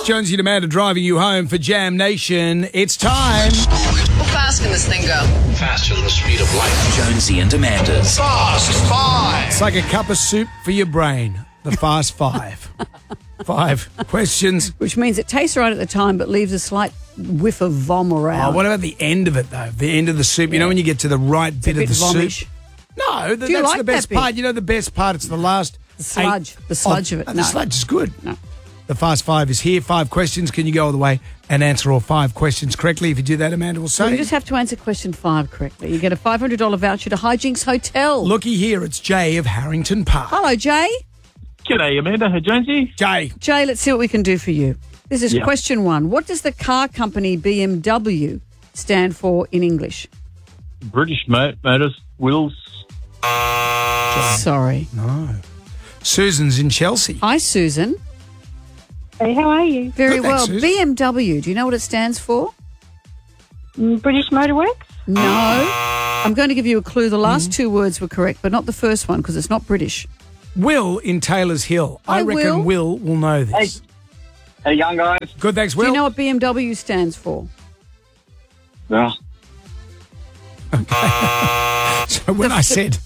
Jonesy and Amanda driving you home for Jam Nation. It's time. How fast can this thing go? Faster than the speed of light. Jonesy and Amanda's Fast Five. It's like a cup of soup for your brain. The Fast Five. 5 questions. Which means it tastes right at the time but leaves a slight whiff of vom around. Oh, what about the end of it, though? The end of the soup. You know when you get to the right bit of the vomish. soup? No, that's like the best that bit? part. You know the best part? It's the last... The sludge. The sludge of it. The No. sludge is good. No. The Fast Five is here. 5 questions. Can you go all the way and answer all 5 questions correctly? If you do that, Amanda will say. So you just have to answer question 5 correctly. You get a $500 voucher to Hijinks Hotel. Looky here. It's Jay of Harrington Park. Hello, Jay. G'day, Amanda. Hey, Jonesy. Jay. Jay, let's see what we can do for you. This is Yeah. question 1. What does the car company BMW stand for in English? British Motors, Wills. Sorry. No. Susan's in Chelsea. Hi, Susan. Hey, how are you? Very Good, thanks, well. Susan. BMW, do you know what it stands for? British Motorworks? No. I'm going to give you a clue. The last 2 words were correct, but not the first one because it's not British. Will in Taylor's Hill. I Hi, reckon Will will know this. Hey, young guys. Good, thanks, Do Will. you know what BMW stands for? No. So when I said...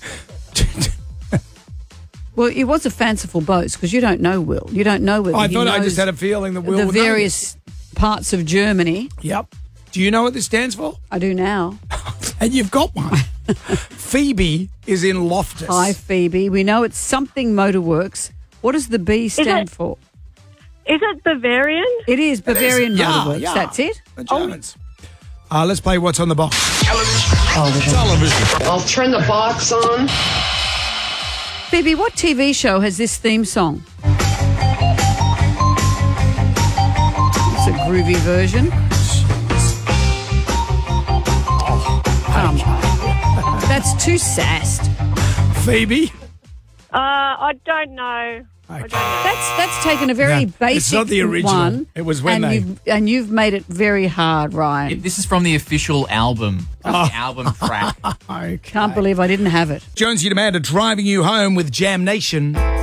Well, it was a fanciful boast because you don't know Will. You don't know whether I he thought I knows just had a feeling that Will the would know various parts of Germany. this. Yep. Do you know what this stands for? I do now. And you've got one. Phoebe is in Loftus. Hi, Phoebe. We know it's something Motorworks. What does the B stand it- for? Is it Bavarian? It is Bavarian Yeah, Motorworks. yeah. That's it. The Germans. Let's play What's on the Box. Television. I'll turn the box on. Phoebe, what TV show has this theme song? It's a groovy version. That's too sassed. Phoebe? I don't know. That's taken a very No, basic it's not the original. one. It was when and you've made it very hard, Ryan. This is from the official album. The album track. Okay. Can't believe I didn't have it. Jonesy and Amanda driving you home with Jam Nation.